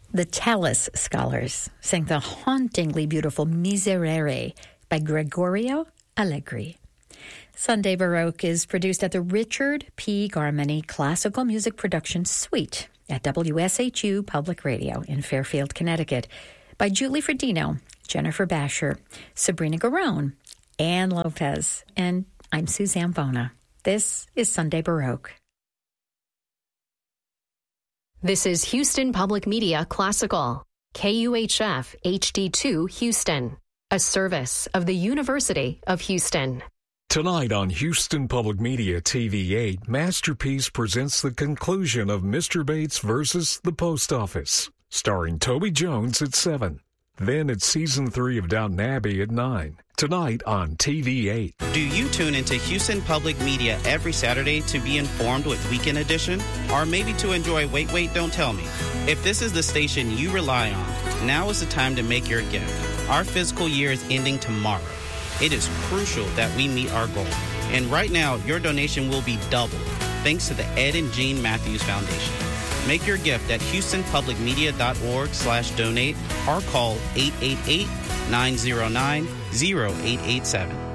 The Tallis Scholars sang the hauntingly beautiful Miserere by Gregorio Allegri. Sunday Baroque is produced at the Richard P. Garmany Classical Music Production Suite at WSHU Public Radio in Fairfield, Connecticut by Julie Fredino, Jennifer Basher, Sabrina Garone, Ann Lopez, and I'm Suzanne Bona. This is Sunday Baroque. This is Houston Public Media Classical, KUHF HD2 Houston, a service of the University of Houston. Tonight on Houston Public Media TV8, Masterpiece presents the conclusion of Mr. Bates versus the Post Office, starring Toby Jones at 7. Then it's Season 3 of Downton Abbey at 9. Tonight on TV8. Do you tune into Houston Public Media every Saturday to be informed with Weekend Edition? Or maybe to enjoy Wait, Wait, Don't Tell Me? If this is the station you rely on, now is the time to make your gift. Our fiscal year is ending tomorrow. It is crucial that we meet our goal. And right now, your donation will be doubled thanks to the Ed and Jean Matthews Foundation. Make your gift at houstonpublicmedia.org/donate or call 888-909-0887.